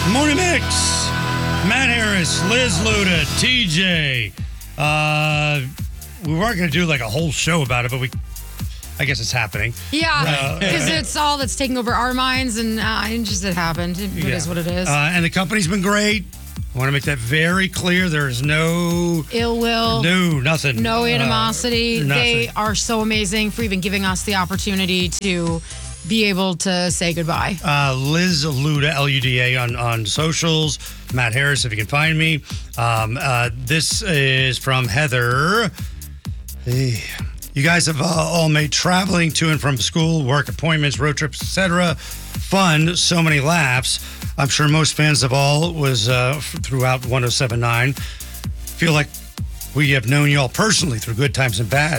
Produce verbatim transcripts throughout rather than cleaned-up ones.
Morning Mix. Matt Harris, Liz Luda, T J. Uh, we weren't going to do like a whole show about it, but we, I guess it's happening. Yeah, because it's all that's taking over our minds, and uh, it just it happened. It, it Yeah. is what it is. Uh, and the company's been great. I want to make that very clear. There is no, Ill will. no, nothing. No Uh, animosity. nothing. They are so amazing for even giving us the opportunity to be able to say goodbye. Uh, Liz Luda, L U D A on, on socials. Matt Harris, if you can find me. Um, uh, this is from Heather. Hey. You guys have uh, all made traveling to and from school, work appointments, road trips, et cetera fun. So many laughs. I'm sure most fans of all was uh, f- throughout one oh seven point nine. Feel like we have known you all personally through good times and bad.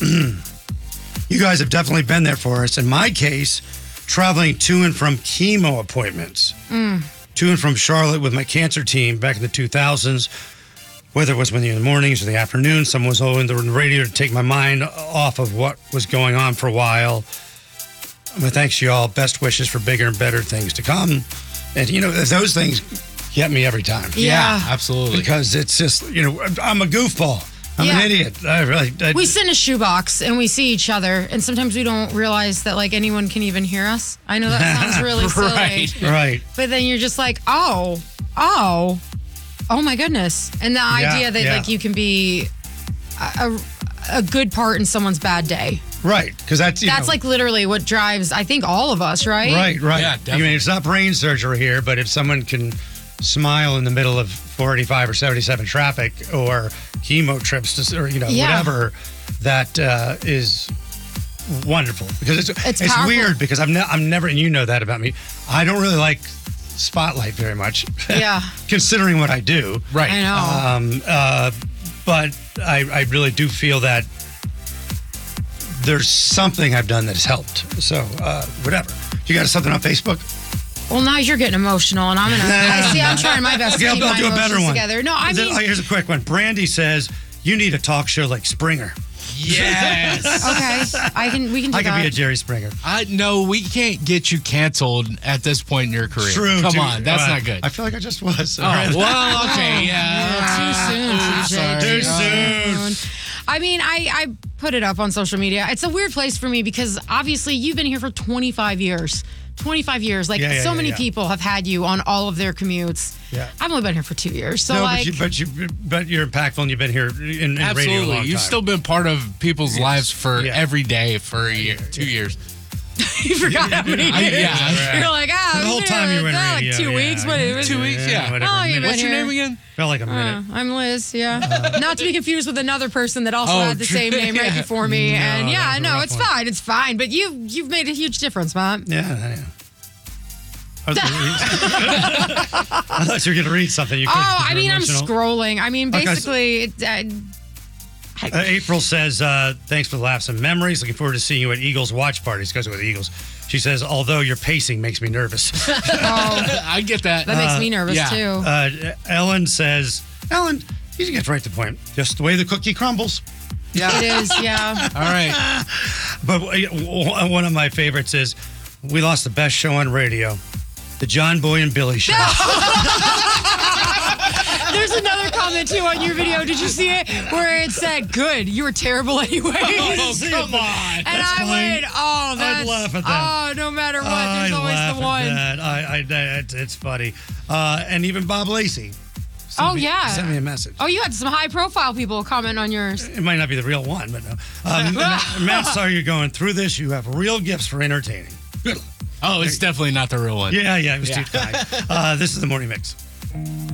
You guys have definitely been there for us. In my case, traveling to and from chemo appointments, Mm. to and from Charlotte with my cancer team back in the two thousands, whether it was in the mornings or the afternoon, someone was on the radio to take my mind off of what was going on for a while. But thanks to y'all. Best wishes for bigger and better things to come. And, you know, those things get me every time. Yeah. absolutely. Because it's just, you know, I'm a goofball. I'm Yeah. an idiot. I really, I, We sit in a shoebox and we see each other, and sometimes we don't realize that like anyone can even hear us. I know that sounds really silly, Right. right. but then you're just like, oh, oh, oh my goodness, and the Yeah, idea that yeah. like you can be a, a, a good part in someone's bad day. Right. Because that's, you That's know, like literally what drives, I think, all of us, right? Right, right. Yeah, I definitely. mean, it's not brain surgery here, but if someone can smile in the middle of four eighty-five or seventy-seven traffic or chemo trips to, or, you know, Yeah. whatever, that uh, is wonderful. Because it's, It's it's, powerful. weird because I'm, ne- I'm never, and you know that about me, I don't really like spotlight very much. Yeah. Considering what I do. Right. I know. Um, uh, but I, I really do feel that there's something I've done that has helped. So, uh, whatever. You got something on Facebook? Well, now you're getting emotional, and I'm gonna. I see. I'm trying my best Okay, to I'll, keep I'll my do a emotions better one. together. No, I Is it- mean, oh, here's a quick one. Brandy says, you need a talk show like Springer. Yes. okay, I can. We can do I could that. be a Jerry Springer. I no, we can't get you canceled at this point in your career. True. Come too. on, that's Uh, not good. I feel like I just was. Oh, well, okay, yeah. too soon, T J. Too Too soon. I mean, I, I put it up on social media. It's a weird place for me because obviously you've been here for twenty-five years. twenty-five years. Like, Yeah, yeah, so yeah, many yeah. people have had you on all of their commutes. Yeah. I've only been here for two years. So, no, like, but, you, but, you, but you're impactful and you've been here in, in radio a Absolutely. long You've time. still been part of people's Yes. lives for Yeah. every day for a year, two years. you forgot how many I- years. yeah. You're like, ah, The whole yeah, time you were in yeah, radio. like two yeah. weeks. What, it was, Two weeks, yeah. Whatever. Oh, a you've minute. been What's your here. name again? Felt like a Uh, minute. I'm Liz, yeah. Not to be confused with another person that also Oh, had the true. same name right Yeah. before me. No, and that yeah, was a no, rough it's one. fine. It's fine. But you, you've made a huge difference, Matt. Yeah, I know. I, was I thought you were going to read something. You Oh, couldn't, I you were mean, I'm emotional. scrolling. I mean, Okay, so- basically, it, uh, Uh, April says, uh, thanks for the laughs and memories. Looking forward to seeing you at Eagles watch parties. Goes with the Eagles. She says, although your pacing makes me nervous. oh, I get that. that makes me nervous yeah. too. Uh, Ellen says, Ellen, you get right to the point. Just the way the cookie crumbles. it is, yeah. All right. But uh, one of my favorites is, we lost the best show on radio, the John Boy and Billy Show. There's another comment too on your video. Did you see it? Where it said, "Good, you were terrible anyway." Oh, come on. And That's I fine. went, "Oh, that's laugh at that. oh, no matter what, I there's always laugh the at one." that. I, I, that, it's funny. Uh, and even Bob Lacey. sent Oh me- yeah. Sent me a message. Oh, you had some high-profile people comment on yours. It might not be the real one, but no. Um, Matt, Matt, sorry you're going through this. You have real gifts for entertaining. Good luck. Oh, it's definitely not the real one. Yeah, yeah, it was Yeah. too kind. Uh, this is the Morning Mix.